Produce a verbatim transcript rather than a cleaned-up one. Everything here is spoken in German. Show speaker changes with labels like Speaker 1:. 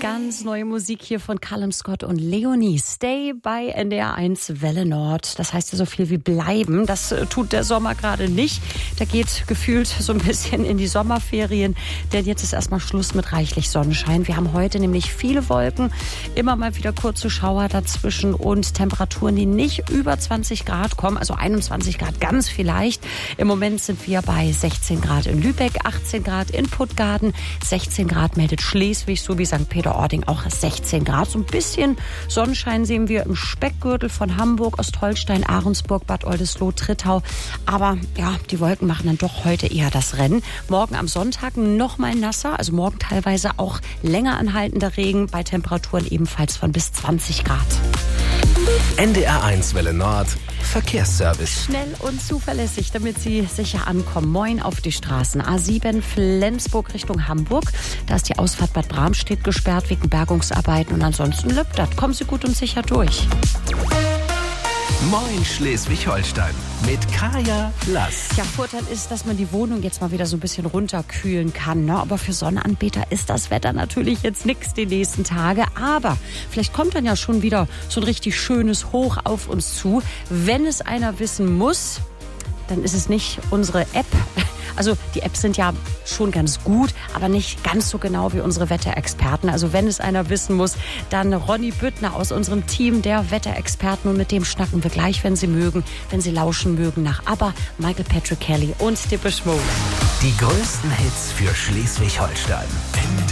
Speaker 1: Ganz neue Musik hier von Callum Scott und Leonie. Stay bei N D R eins Welle Nord. Das heißt ja so viel wie bleiben. Das äh, tut der Sommer gerade nicht. Der geht gefühlt so ein bisschen in die Sommerferien. Denn jetzt ist erstmal Schluss mit reichlich Sonnenschein. Wir haben heute nämlich viele Wolken. Immer mal wieder kurze Schauer dazwischen und Temperaturen, die nicht über zwanzig Grad kommen. Also einundzwanzig Grad ganz vielleicht. Im Moment sind wir bei sechzehn Grad in Lübeck, achtzehn Grad in Puttgarden, sechzehn Grad meldet Schleswig sowie Sankt Peter-Ording auch sechzehn Grad. So ein bisschen Sonnenschein sehen wir im Speckgürtel von Hamburg, Ostholstein, Ahrensburg, Bad Oldesloe, Trittau. Aber ja, die Wolken machen dann doch heute eher das Rennen. Morgen am Sonntag noch mal nasser, also morgen teilweise auch länger anhaltender Regen bei Temperaturen ebenfalls von bis zwanzig Grad.
Speaker 2: N D R eins Welle Nord Verkehrsservice.
Speaker 1: Schnell und zuverlässig, damit Sie sicher ankommen. Moin auf die Straßen. A sieben Flensburg Richtung Hamburg. Da ist die Ausfahrt Bad Bramstedt gesperrt wegen Bergungsarbeiten. Und ansonsten Lübstadt. Kommen Sie gut und sicher durch.
Speaker 2: Moin Schleswig-Holstein mit Kaya Lass.
Speaker 1: Ja, Vorteil ist, dass man die Wohnung jetzt mal wieder so ein bisschen runterkühlen kann. Ne? Aber für Sonnenanbeter ist das Wetter natürlich jetzt nichts die nächsten Tage. Aber vielleicht kommt dann ja schon wieder so ein richtig schönes Hoch auf uns zu. Wenn es einer wissen muss, dann ist es nicht unsere App. Also die Apps sind ja schon ganz gut, aber nicht ganz so genau wie unsere Wetterexperten. Also wenn es einer wissen muss, dann Ronny Büttner aus unserem Team der Wetterexperten. Und mit dem schnacken wir gleich, wenn Sie mögen, wenn Sie lauschen mögen, nach ABBA, Michael Patrick Kelly und Depeche Mode.
Speaker 2: Die größten Hits für Schleswig-Holstein.